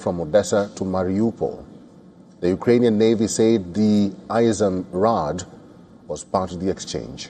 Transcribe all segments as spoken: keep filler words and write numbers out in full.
from Odessa to Mariupol. The Ukrainian Navy said the Izum Rad was part of the exchange.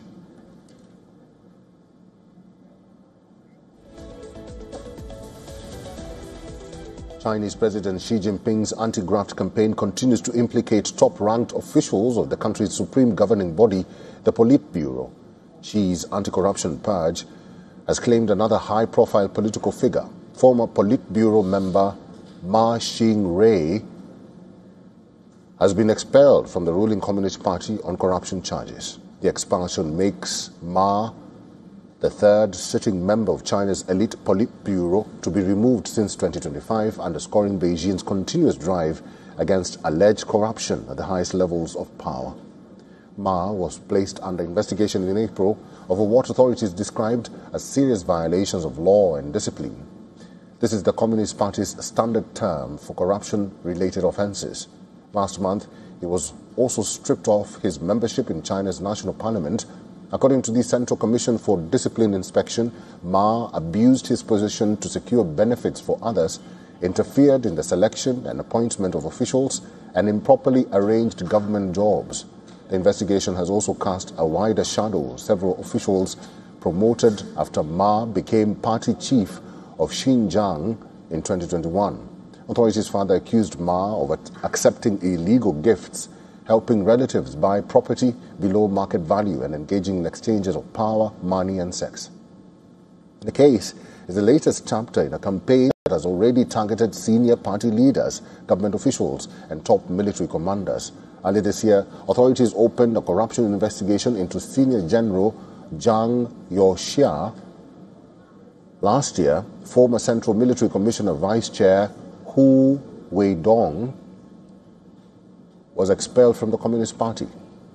Chinese President Xi Jinping's anti-graft campaign continues to implicate top-ranked officials of the country's supreme governing body, the Politburo. Xi's anti-corruption purge has claimed another high-profile political figure, former Politburo member Ma Xing-rui, has been expelled from the ruling Communist Party on corruption charges. The expulsion makes Ma the third sitting member of China's elite Politburo to be removed since twenty twenty-five, underscoring Beijing's continuous drive against alleged corruption at the highest levels of power. Ma was placed under investigation in April over what authorities described as serious violations of law and discipline. This is the Communist Party's standard term for corruption-related offences. Last month, he was also stripped of his membership in China's national parliament. According to the Central Commission for Discipline Inspection, Ma abused his position to secure benefits for others, interfered in the selection and appointment of officials, and improperly arranged government jobs. The investigation has also cast a wider shadow. Several officials promoted after Ma became party chief of Xinjiang in twenty twenty-one. Authorities further accused Ma of accepting illegal gifts, helping relatives buy property below market value, and engaging in exchanges of power, money, and sex. The case is the latest chapter in a campaign that has already targeted senior party leaders, government officials, and top military commanders. Earlier this year, authorities opened a corruption investigation into Senior General Zhang Youxia. Last year, former Central Military Commissioner Vice Chair Hu Weidong was expelled from the Communist Party.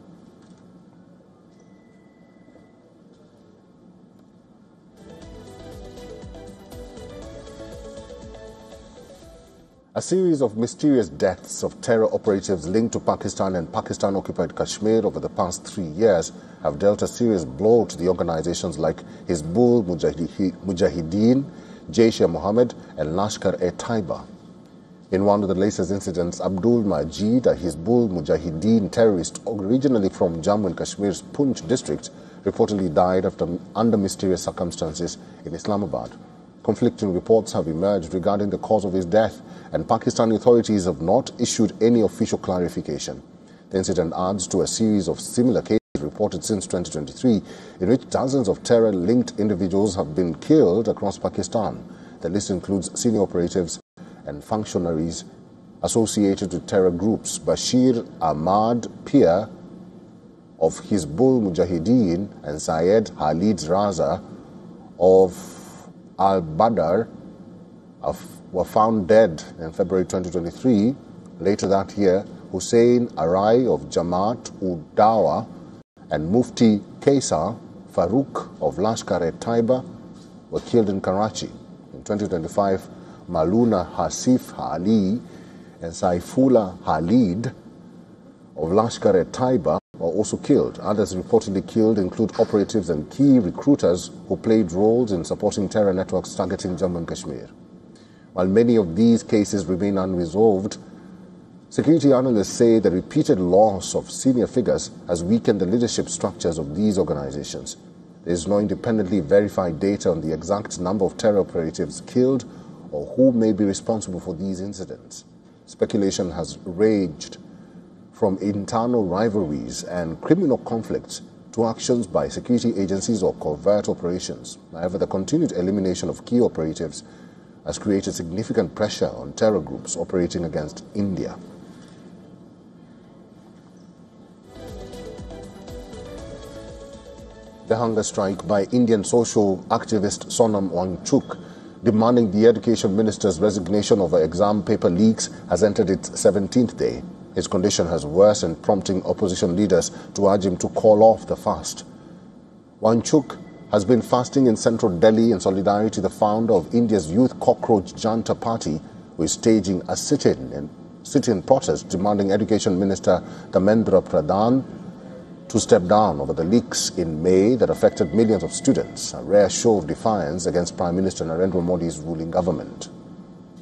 A series of mysterious deaths of terror operatives linked to Pakistan and Pakistan-occupied Kashmir over the past three years have dealt a serious blow to the organizations like Hizbul Mujahideen, Jaish-e-Mohammed, and Lashkar-e-Taiba. In one of the latest incidents, Abdul Majid, a Hizbul Mujahideen terrorist originally from Jammu and Kashmir's Poonch district, reportedly died after, under mysterious circumstances in Islamabad. Conflicting reports have emerged regarding the cause of his death, and Pakistani authorities have not issued any official clarification. The incident adds to a series of similar cases reported since twenty twenty-three, in which dozens of terror-linked individuals have been killed across Pakistan. The list includes senior operatives and functionaries associated with terror groups. Bashir Ahmad Pir of Hizbul Mujahideen and Syed Khalid Raza of Al-Badr were found dead in February twenty twenty-three. Later that year, Hussein Arai of Jamaat ud-Dawa and Mufti Kaisar Farooq of Lashkar-e-Taiba were killed in Karachi. In twenty twenty-five, Maluna Hasif Ali and Saifullah Khalid of Lashkar-e-Taiba were also killed. Others reportedly killed include operatives and key recruiters who played roles in supporting terror networks targeting Jammu and Kashmir. While many of these cases remain unresolved, security analysts say the repeated loss of senior figures has weakened the leadership structures of these organizations. There is no independently verified data on the exact number of terror operatives killed or who may be responsible for these incidents. Speculation has raged from internal rivalries and criminal conflicts to actions by security agencies or covert operations. However, the continued elimination of key operatives has created significant pressure on terror groups operating against India. The hunger strike by Indian social activist Sonam Wangchuk, demanding the education minister's resignation over exam paper leaks, has entered its seventeenth day. His condition has worsened, prompting opposition leaders to urge him to call off the fast. Wangchuk has been fasting in central Delhi in solidarity with the founder of India's Youth Cockroach Janta Party, who is staging a sit-in and sit-in protest demanding Education Minister Dharmendra Pradhan to step down over the leaks in May that affected millions of students, a rare show of defiance against Prime Minister Narendra Modi's ruling government.